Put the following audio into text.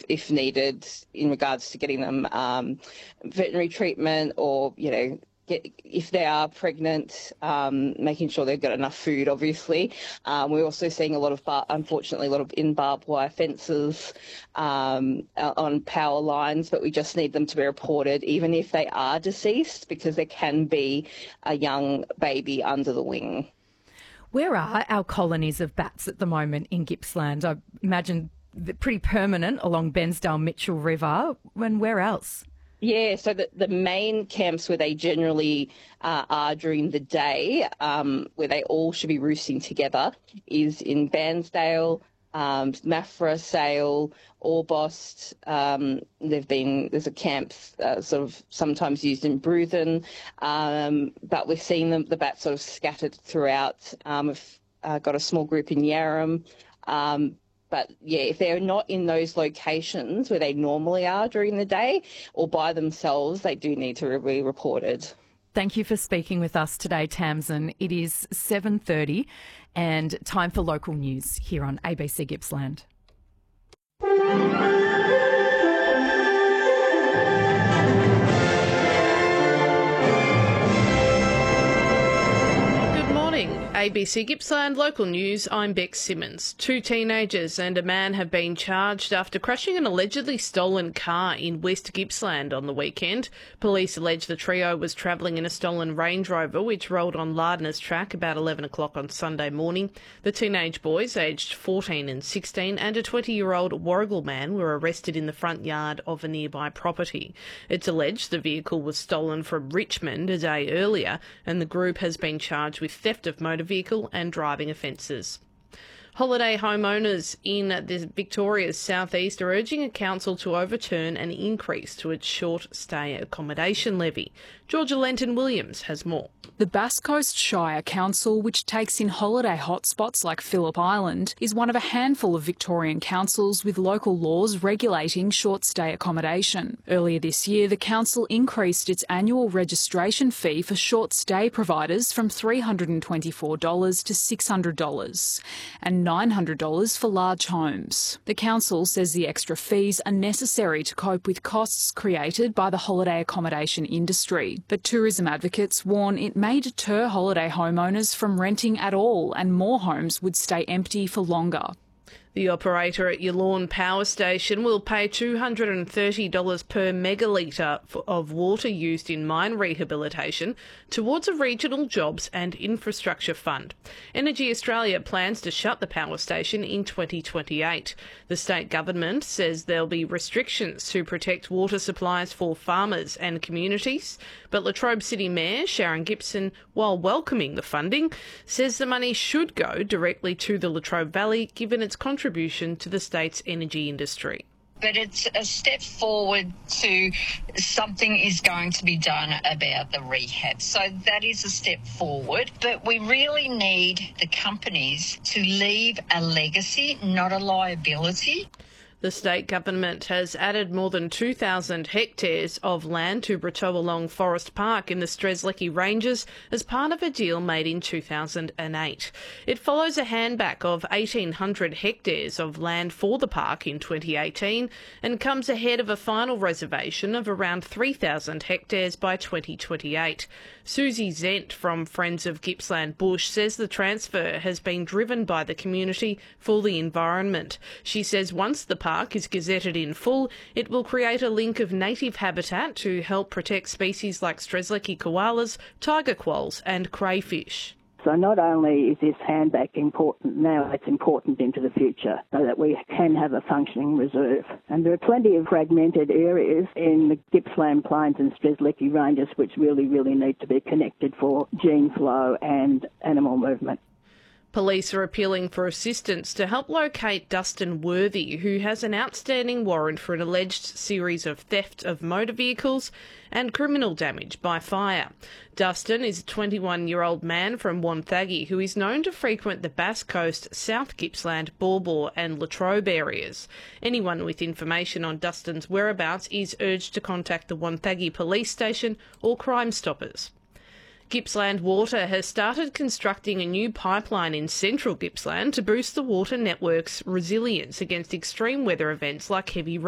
if needed in regards to getting them veterinary treatment or, if they are pregnant, making sure they've got enough food, obviously. We're also seeing unfortunately, a lot of in-barbed wire fences on power lines, but we just need them to be reported, even if they are deceased, because there can be a young baby under the wing. Where are our colonies of bats at the moment in Gippsland? I imagine they're pretty permanent along Bensdale Mitchell River. And where else? Yeah, so the main camps where they generally are during the day, where they all should be roosting together, is in Bairnsdale, Maffra, Sale, Orbost. There's a camp sort of sometimes used in Bruthen, but we've seen the bats sort of scattered throughout. We've got a small group in Yarram. But, yeah, if they're not in those locations where they normally are during the day or by themselves, they do need to be reported. Thank you for speaking with us today, Tamsin. It is 7:30 and time for local news here on ABC Gippsland. ABC Gippsland Local News, I'm Bex Simmons. 2 teenagers and a man have been charged after crashing an allegedly stolen car in West Gippsland on the weekend. Police allege the trio was travelling in a stolen Range Rover which rolled on Lardner's track about 11 o'clock on Sunday morning. The teenage boys, aged 14 and 16, and a 20-year-old Warrigal man were arrested in the front yard of a nearby property. It's alleged the vehicle was stolen from Richmond a day earlier, and the group has been charged with theft of motor vehicle and driving offences. Holiday homeowners in the Victoria's southeast are urging a council to overturn an increase to its short stay accommodation levy. Georgia Lenton-Williams has more. The Bass Coast Shire Council, which takes in holiday hotspots like Phillip Island, is one of a handful of Victorian councils with local laws regulating short-stay accommodation. Earlier this year, the council increased its annual registration fee for short-stay providers from $324 to $600 and $900 for large homes. The council says the extra fees are necessary to cope with costs created by the holiday accommodation industry, but tourism advocates warn it may deter holiday homeowners from renting at all and more homes would stay empty for longer. The operator at Yallourn Power Station will pay $230 per megalitre of water used in mine rehabilitation towards a regional jobs and infrastructure fund. Energy Australia plans to shut the power station in 2028. The state government says there'll be restrictions to protect water supplies for farmers and communities, but Latrobe City Mayor Sharon Gibson, while welcoming the funding, says the money should go directly to the Latrobe Valley given its contribution to the state's energy industry. But it's a step forward to something is going to be done about the rehab. So that is a step forward. But we really need the companies to leave a legacy, not a liability. The state government has added more than 2,000 hectares of land to Bratoa Forest Park in the Strzelecki Ranges as part of a deal made in 2008. It follows a handback of 1,800 hectares of land for the park in 2018 and comes ahead of a final reservation of around 3,000 hectares by 2028. Susie Zent from Friends of Gippsland Bush says the transfer has been driven by the community for the environment. She says once the park is gazetted in full, it will create a link of native habitat to help protect species like Strzelecki koalas, tiger quolls and crayfish. So not only is this handback important now, it's important into the future so that we can have a functioning reserve. And there are plenty of fragmented areas in the Gippsland Plains and Strzelecki Ranges which really need to be connected for gene flow and animal movement. Police are appealing for assistance to help locate Dustin Worthy, who has an outstanding warrant for an alleged series of theft of motor vehicles and criminal damage by fire. Dustin is a 21-year-old man from Wonthaggi who is known to frequent the Bass Coast, South Gippsland, Baw Baw and Latrobe areas. Anyone with information on Dustin's whereabouts is urged to contact the Wonthaggi Police Station or Crime Stoppers. Gippsland Water has started constructing a new pipeline in central Gippsland to boost the water network's resilience against extreme weather events like heavy rain.